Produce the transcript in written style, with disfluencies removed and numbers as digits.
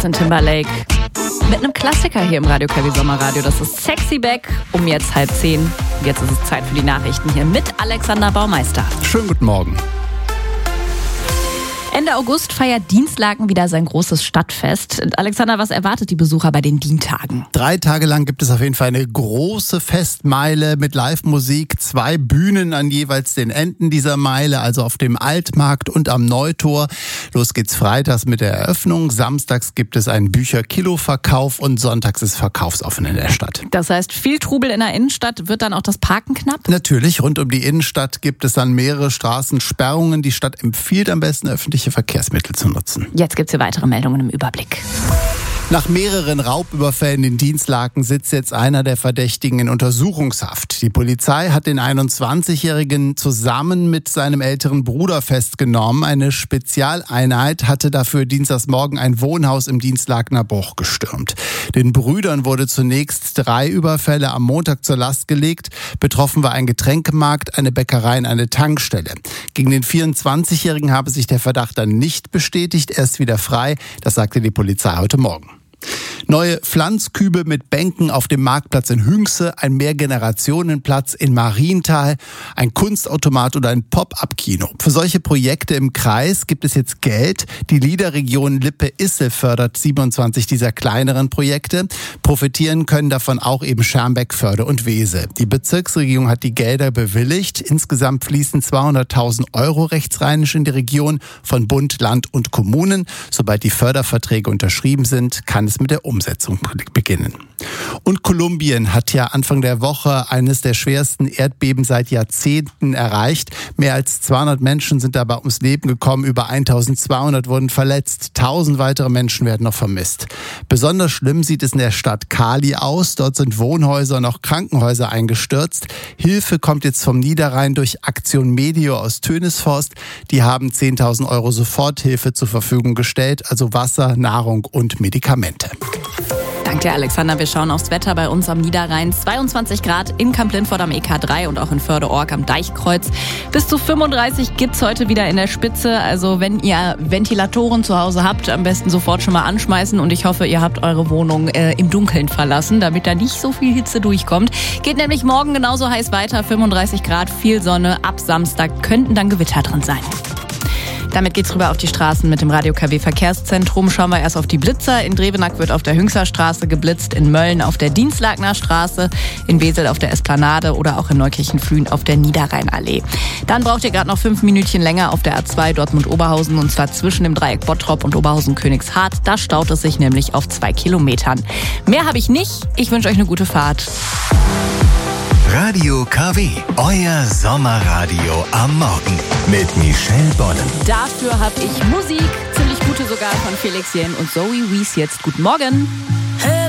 Justin Timberlake mit einem Klassiker hier im Radio KW Sommerradio. Das ist Sexy Back um jetzt 9:30. Jetzt ist es Zeit für die Nachrichten hier mit Alexander Baumeister. Schönen guten Morgen. Ende August feiert Dinslaken wieder sein großes Stadtfest. Und Alexander, was erwartet die Besucher bei den Dintagen? 3 Tage lang gibt es auf jeden Fall eine große Festmeile mit Live-Musik. 2 Bühnen an jeweils den Enden dieser Meile, also auf dem Altmarkt und am Neutor. Los geht's freitags mit der Eröffnung. Samstags gibt es einen Bücher-Kilo-Verkauf und sonntags ist verkaufsoffen in der Stadt. Das heißt, viel Trubel in der Innenstadt. Wird dann auch das Parken knapp? Natürlich, rund um die Innenstadt gibt es dann mehrere Straßensperrungen. Die Stadt empfiehlt am besten öffentliche Verkehrsmittel zu nutzen. Jetzt gibt es hier weitere Meldungen im Überblick. Nach mehreren Raubüberfällen in Dinslaken sitzt jetzt einer der Verdächtigen in Untersuchungshaft. Die Polizei hat den 21-Jährigen zusammen mit seinem älteren Bruder festgenommen. Eine Spezialeinheit hatte dafür dienstagsmorgen ein Wohnhaus im Dinslakener Bruch gestürmt. Den Brüdern wurde zunächst 3 Überfälle am Montag zur Last gelegt. Betroffen war ein Getränkemarkt, eine Bäckerei und eine Tankstelle. Gegen den 24-Jährigen habe sich der Verdacht dann nicht bestätigt. Er ist wieder frei. Das sagte die Polizei heute Morgen. Neue Pflanzkübe mit Bänken auf dem Marktplatz in Hünxe, ein Mehrgenerationenplatz in Marienthal, ein Kunstautomat oder ein Pop-up-Kino. Für solche Projekte im Kreis gibt es jetzt Geld. Die LIDA-Region Lippe-Issel fördert 27 dieser kleineren Projekte. Profitieren können davon auch eben Schermbeck, Förde und Wesel. Die Bezirksregierung hat die Gelder bewilligt. Insgesamt fließen 200.000 € rechtsrheinisch in die Region von Bund, Land und Kommunen. Sobald die Förderverträge unterschrieben sind, kann es mit der Umsetzung beginnen. Und Kolumbien hat ja Anfang der Woche eines der schwersten Erdbeben seit Jahrzehnten erreicht. Mehr als 200 Menschen sind dabei ums Leben gekommen, über 1200 wurden verletzt, 1000 weitere Menschen werden noch vermisst. Besonders schlimm sieht es in der Stadt Cali aus. Dort sind Wohnhäuser und auch Krankenhäuser eingestürzt. Hilfe kommt jetzt vom Niederrhein durch Aktion Medio aus Tönisforst. Die haben 10.000 € Soforthilfe zur Verfügung gestellt, also Wasser, Nahrung und Medikamente. Danke dir, Alexander. Wir schauen aufs Wetter bei uns am Niederrhein. 22 Grad in Kamp-Lintfort am EK3 und auch in Förde-Org am Deichkreuz. Bis zu 35 gibt's heute wieder in der Spitze. Also wenn ihr Ventilatoren zu Hause habt, am besten sofort schon mal anschmeißen. Und ich hoffe, ihr habt eure Wohnung im Dunkeln verlassen, damit da nicht so viel Hitze durchkommt. Geht nämlich morgen genauso heiß weiter. 35 Grad, viel Sonne. Ab Samstag könnten dann Gewitter drin sein. Damit geht's rüber auf die Straßen mit dem Radio KW Verkehrszentrum. Schauen wir erst auf die Blitzer. In Drevenack wird auf der Hünxer Straße geblitzt, in Mölln auf der Dinslakener Straße, in Wesel auf der Esplanade oder auch in Neukirchen-Flühen auf der Niederrheinallee. Dann braucht ihr gerade noch 5 Minütchen länger auf der A2 Dortmund-Oberhausen und zwar zwischen dem Dreieck Bottrop und Oberhausen-Königshardt. Da staut es sich nämlich auf 2 Kilometern. Mehr habe ich nicht. Ich wünsche euch eine gute Fahrt. Radio KW, euer Sommerradio am Morgen mit Michelle Bollen. Dafür habe ich Musik, ziemlich gute sogar, von Felix Jähn und Zoe Wies. Jetzt guten Morgen.